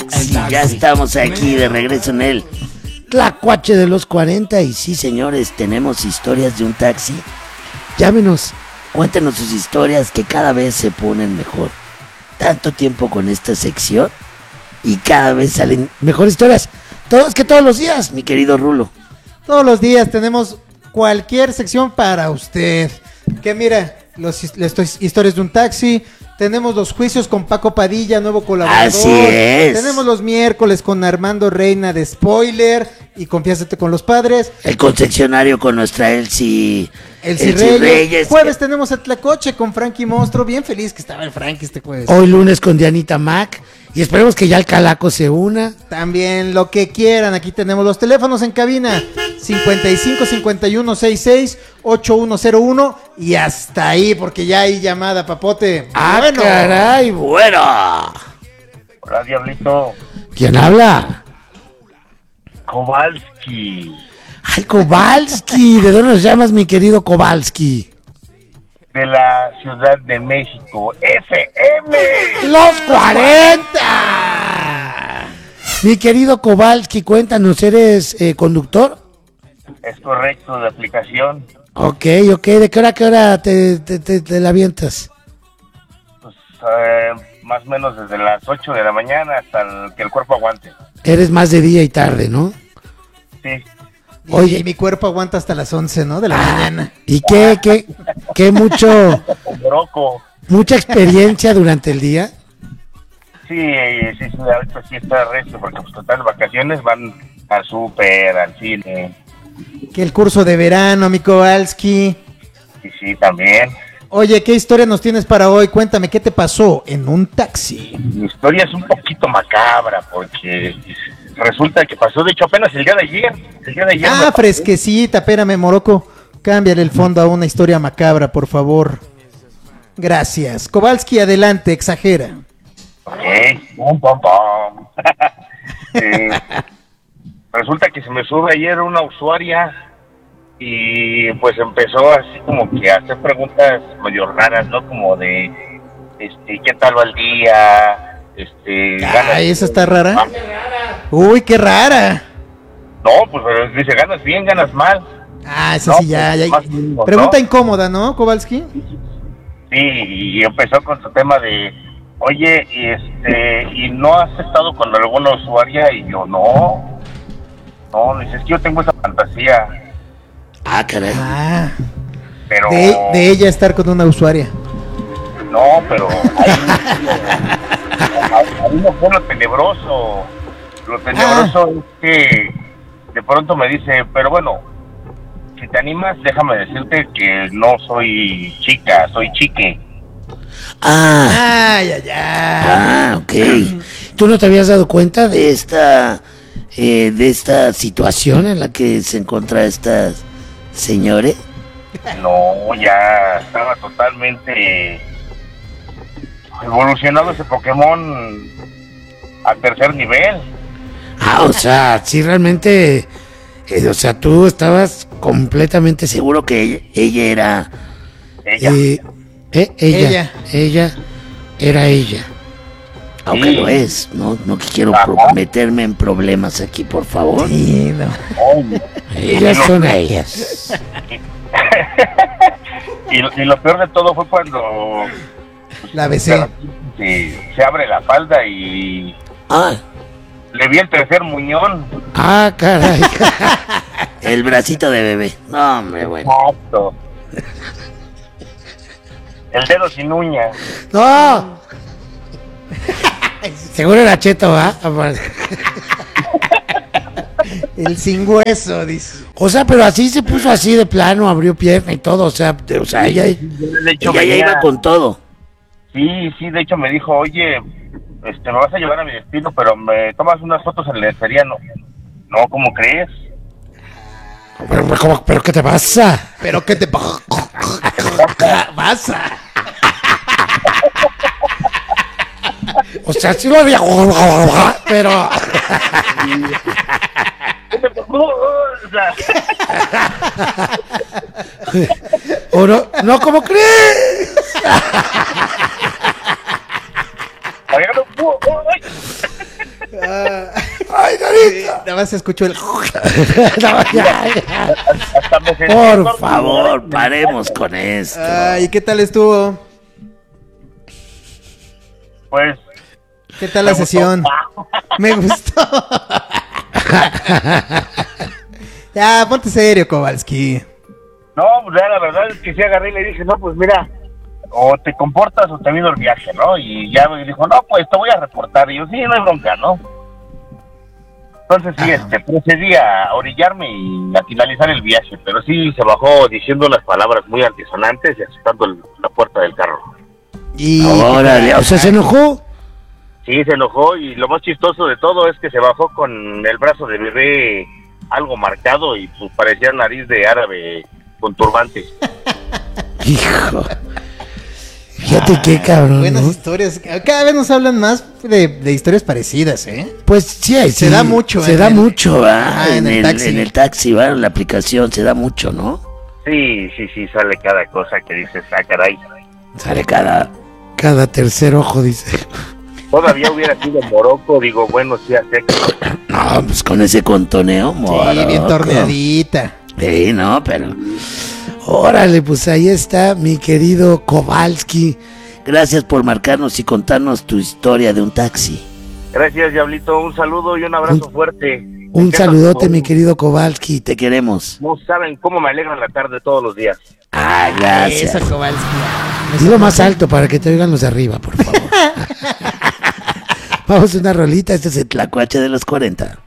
taxi. Ya estamos aquí de regreso en el Tlacuache de los 40. Y sí, señores, tenemos historias de un taxi. Llámenos, cuéntenos sus historias que cada vez se ponen mejor. Tanto tiempo con esta sección y cada vez salen mejores historias. Todos los días, mi querido Rulo. Todos los días tenemos cualquier sección para usted. Que mira, historias de un taxi. Tenemos los juicios con Paco Padilla, nuevo colaborador. Así es. Tenemos los miércoles con Armando Reina de Spoiler y Confiésate con los Padres. El concesionario con nuestra Elsie Reyes. Jueves tenemos el Tlacoche con Frankie Monstruo. Bien feliz que estaba el Frankie este jueves. Hoy lunes con Dianita Mac. Y esperemos que ya el Calaco se una. También lo que quieran. Aquí tenemos los teléfonos en cabina. 55 51 66 8101. Y hasta ahí, porque ya hay llamada, papote. Bueno. Caray, bueno. Hola, Diablito. ¿Quién habla? Kowalski. Ay, Kowalski. ¿De dónde nos llamas, mi querido Kowalski? De la Ciudad de México, FM. ¡Los 40! Mi querido Kowalski, cuéntanos, ¿eres conductor? Es correcto, de aplicación. Ok, ¿de qué hora te la avientas? Pues más o menos desde las 8 de la mañana hasta que el cuerpo aguante. Eres más de día y tarde, ¿no? Sí. Oye, y mi cuerpo aguanta hasta las 11, ¿no? De la mañana. ¿Y qué mucha experiencia durante el día? Sí, ahorita sí está recio, porque pues total vacaciones van al súper, al cine. Que el curso de verano, mi Kowalski. Sí, también. Oye, ¿qué historia nos tienes para hoy? Cuéntame, ¿qué te pasó en un taxi? Mi historia es un poquito macabra, porque resulta que pasó, de hecho, apenas el día de ayer. Fresquecita, espérame, Morocco. Cámbiale el fondo a una historia macabra, por favor. Gracias. Kowalski, adelante, exagera. Ok, pum, pum, pum. Resulta que se me sube ayer una usuaria y pues empezó así como que a hacer preguntas medio raras, ¿no? Como de, ¿qué tal va el día? ¿Esa está rara? Uy, qué rara. No, pues dice, ¿ganas bien, ganas mal? Esa no, sí, ya. Mismo, pregunta, ¿no? Incómoda, ¿no, Kowalski? Sí, y empezó con su tema de, oye, ¿y no has estado con alguna usuaria? Y yo, no, dices que yo tengo esa fantasía. Caray. Pero de ella estar con una usuaria. No, pero ahí no fue lo tenebroso. Lo tenebroso es que de pronto me dice, pero bueno, si te animas, déjame decirte que no soy chica, soy chique. Ok. ¿Tú no te habías dado cuenta de esta situación en la que se encuentra esta señora? No, ya estaba totalmente evolucionado ese Pokémon a tercer nivel. O sea, sí, realmente, tú estabas completamente seguro que ella era... Ella era ella. Aunque lo es, no quiero meterme en problemas aquí, por favor. Sí, no. Ellas son ellas. y lo peor de todo fue cuando la besé. Se abre la falda y le vi el tercer muñón. Caray. El bracito de bebé. No, hombre, bueno. Exacto. El dedo sin uña. No. Seguro era cheto, ¿va? El sin hueso, dice. O sea, pero así se puso así de plano, abrió pierna y todo, o sea ella iba con todo. Sí, de hecho me dijo, oye, me vas a llevar a mi destino, pero me tomas unas fotos en la lencería. No, ¿cómo crees? ¿Pero qué te pasa? ¿Pero qué te pasa? O sea, sí lo había... pero... ¿O no, ¿cómo crees? ¡Ay, Dorito! Nada más se escuchó el... No, ya. Hasta me sentí Por dormido. favor, paremos con esto. Ay, ¿qué tal estuvo? Pues ¿Qué tal la me gustó. sesión? Me gustó. Ya, ponte serio, Kowalski. No, pues ya la verdad es que sí agarré y le dije, no, pues mira, o te comportas o te vino el viaje, ¿no? Y ya me dijo, no, pues te voy a reportar. Y yo, sí, no hay bronca, ¿no? Entonces sí, procedí a orillarme y a finalizar el viaje, pero sí se bajó diciendo las palabras muy antisonantes y azotando la puerta del carro. Y... Órale, o sea, ¿se enojó? Sí, se enojó y lo más chistoso de todo es que se bajó con el brazo de bebé algo marcado y pues parecía nariz de árabe con turbante. Hijo. Fíjate qué cabrón, Buenas ¿no? historias. Cada vez nos hablan más de historias parecidas, ¿eh? Pues sí, Se da mucho, Se en da el- mucho, ¿va? en el taxi. En el taxi, ¿va? En la aplicación se da mucho, ¿no? Sí, sale cada cosa que dices, ah, caray. Sale cada tercer ojo, dice. Todavía hubiera sido Morocco, digo, bueno, sí, hace que... No, pues con ese contoneo, Sí, Morocco. bien torneadita. Sí, no, pero... Órale, pues ahí está mi querido Kowalski. Gracias por marcarnos y contarnos tu historia de un taxi. Gracias, Diablito, un saludo y un abrazo fuerte. Un Me encanta saludote, tu- mi querido Kowalski, te queremos. No saben cómo me alegra la tarde todos los días. Ah, gracias. Eso, Kowalski. Dilo más alto para que te oigan los de arriba, por favor. Vamos a una rolita, este es el Tlacuache de los 40.